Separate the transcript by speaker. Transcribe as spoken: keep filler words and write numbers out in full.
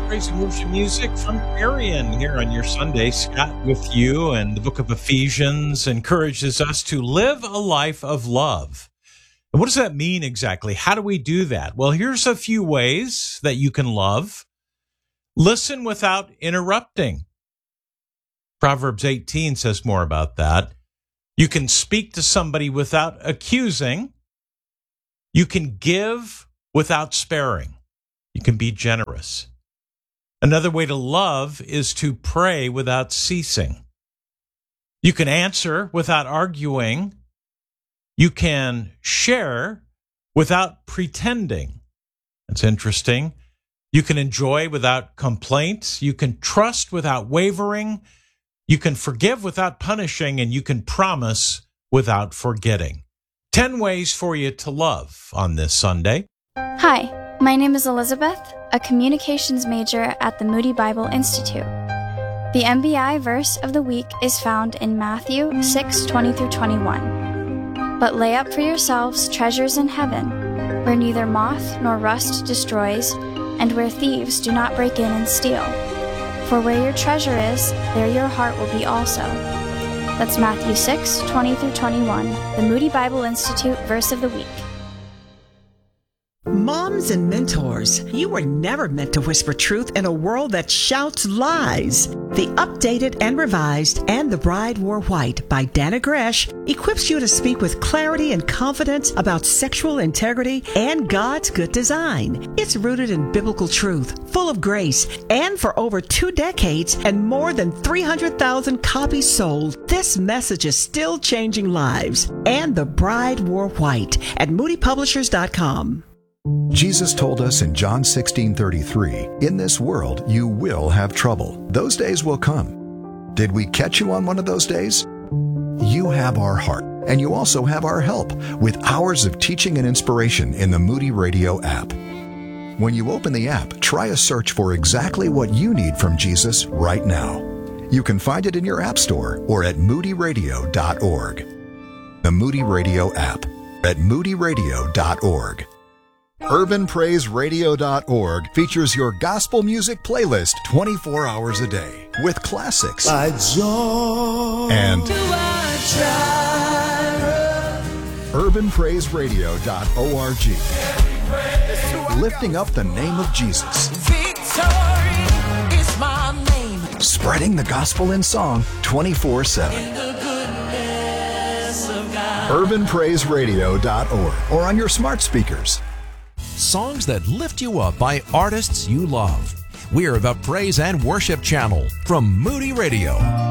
Speaker 1: praise and worship music from Arian here on your Sunday. Scott with you, and the book of Ephesians encourages us to live a life of love. And what does that mean exactly? How do we do that? Well, here's a few ways that you can love. Listen without interrupting. Proverbs eighteen says more about that. You can speak to somebody without accusing. You can give without sparing. You can be generous. Another way to love is to pray without ceasing. You can answer without arguing. You can share without pretending. That's interesting. You can enjoy without complaints. You can trust without wavering. You can forgive without punishing, and you can promise without forgetting. Ten ways for you to love on this Sunday.
Speaker 2: Hi, my name is Elizabeth, a communications major at the Moody Bible Institute. The M B I verse of the week is found in Matthew six twenty through twenty-one. But lay up for yourselves treasures in heaven, where neither moth nor rust destroys, and where thieves do not break in and steal. For where your treasure is, there your heart will be also. That's Matthew six twenty through twenty-one, the Moody Bible Institute verse of the week.
Speaker 3: Moms and mentors, you were never meant to whisper truth in a world that shouts lies. The updated and revised And the Bride Wore White by Dannah Gresh equips you to speak with clarity and confidence about sexual integrity and God's good design. It's rooted in biblical truth, full of grace, and for over two decades and more than three hundred thousand copies sold, this message is still changing lives. And the Bride Wore White at moody publishers dot com.
Speaker 4: Jesus told us in John sixteen thirty-three, "In this world you will have trouble. Those days will come." Did we catch you on one of those days? You have our heart, and you also have our help with hours of teaching and inspiration in the Moody Radio app. When you open the app, try a search for exactly what you need from Jesus right now. You can find it in your app store or at moody radio dot org. The Moody Radio app at moody radio dot org. urban praise radio dot org features your gospel music playlist twenty-four hours a day with classics and urban praise radio dot org, lifting up the name of Jesus, spreading the gospel in song twenty-four seven. urban praise radio dot org or on your smart speakers.
Speaker 5: Songs that lift you up by artists you love. We're the Praise and Worship Channel from Moody Radio.